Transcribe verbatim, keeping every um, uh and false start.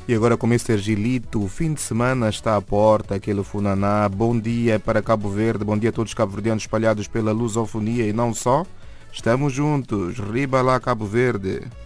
E agora com mister Gilito, o fim de semana está à porta, aquele funaná. Bom dia para Cabo Verde, bom dia a todos os cabo-verdianos espalhados pela lusofonia e não só. Estamos juntos, riba lá Cabo Verde.